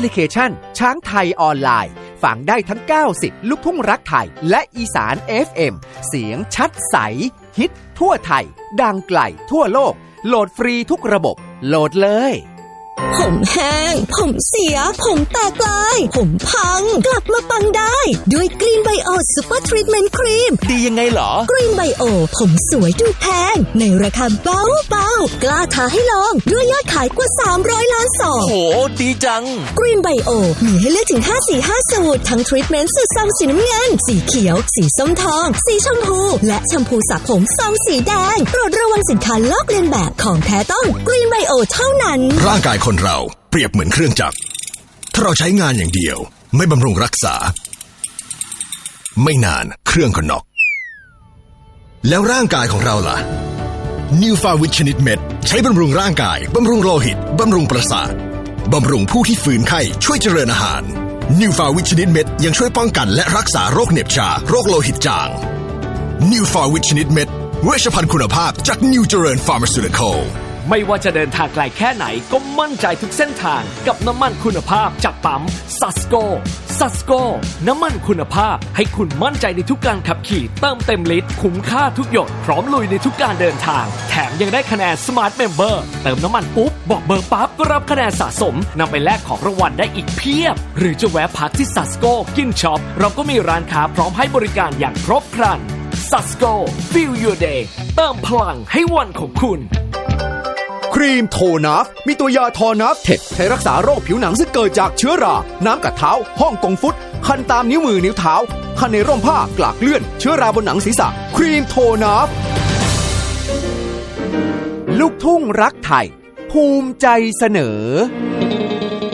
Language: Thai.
ลิเคชันช้างไทยออนไลน์ฟังได้ทั้ง90ลูกทุ่งรักไทยและอีสาน FM เสียงชัดใสฮิตทั่วไทยดังไกลทั่วโลกโหลดฟรีทุกระบบโหลดเลยผมแห้งผมเสียผมแตกลายผมพังกลับมาปังได้ด้วยกรีนไบโอซูเปอร์ทรีทเมนต์ครีมดียังไงเหรอกรีนไบโอผมสวยดูแพงในราคาเบาๆกล้าท้าให้ลองด้วยยอดขายกว่า300ล้านซองโหดีจังกรีนไบโอมีให้เลือกถึง5สี5สูตรทั้งทรีทเมนต์สูตรซองสีน้ำเงินสีเขียวสีส้มทองสีชมพูและแชมพูสระผมซองสีแดงโปรดระวังสินค้าลอกเลียนแบบของแท้ต้องกรีนไบโอเท่านั้นร่างกายคนเราเปรียบเหมือนเครื่องจักรถ้าเราใช้งานอย่างเดียวไม่บำรุงรักษาไม่นานเครื่องก็น็อกแล้วร่างกายของเราล่ะ New Fawit ชนิดเม็ดใช้บำรุงร่างกายบำรุงโลหิตบำรุงประสาทบำรุงผู้ที่ฝืนไข้ช่วยเจริญอาหาร New Fawit ชนิดเม็ดยังช่วยป้องกันและรักษาโรคเหน็บชาโรคโลหิตจาง New Fawit ชนิดเม็ดเวชภัณฑ์คุณภาพจาก New เจริญ Pharmaceutical ไม่ว่าจะเดินทางไกลแค่ไหนก็มั่นใจทุกเส้นทางกับน้ำมันคุณภาพจากปั๊มซัสโกน้ำมันคุณภาพให้คุณมั่นใจในทุกการขับขี่เติมเต็มลิตรคุ้มค่าทุกหยดพร้อมลุยในทุกการเดินทางแถมยังได้คะแนน Smart Member เติมน้ำมันปุ๊บบอกเบอร์ปั๊บก็รับคะแนนสะสมนำไปแลกของรางวัลได้อีกเพียบหรือจะแวะพักที่ซัสโกกินช็อปเราก็มีร้านค้าพร้อมให้บริการอย่างครบครันซัสโก Feel Your Day เติมพลังให้วันของคุณครีมโทนัฟมีตัวยาทอนัฟเทคใช้รักษาโรคผิวหนังซึ่งเกิดจากเชื้อราน้ำกัดเท้าฮ่องกงฟุตคันตามนิ้วมือนิ้วเท้าคันในร่มผ้ากลากเลื่อนเชื้อราบนหนังศีรษะครีมโทนัฟลูกทุ่งรักไทยภูมิใจเสนอ